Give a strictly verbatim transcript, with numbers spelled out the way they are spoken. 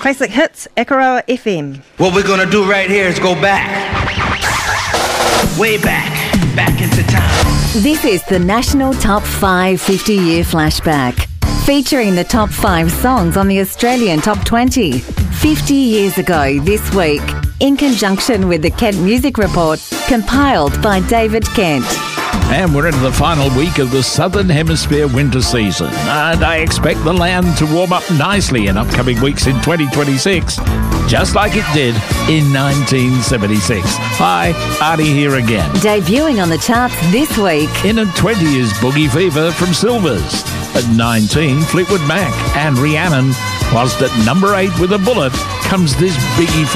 Classic Hits, Akaroa F M. What we're gonna do right here is go back. Way back. Back into time. This is the National Top five fifty-year flashback, featuring the top five songs on the Australian Top twenty. fifty years ago this week, in conjunction with the Kent Music Report, compiled by David Kent. And we're into the final week of the Southern Hemisphere winter season, and I expect the land to warm up nicely in upcoming weeks in twenty twenty-six, just like it did in nineteen seventy-six. Hi, Artie here again. Debuting on the charts this week. In at twenty is Boogie Fever from Silvers. At nineteen, Fleetwood Mac and Rhiannon. Whilst at number eight with a bullet comes this biggie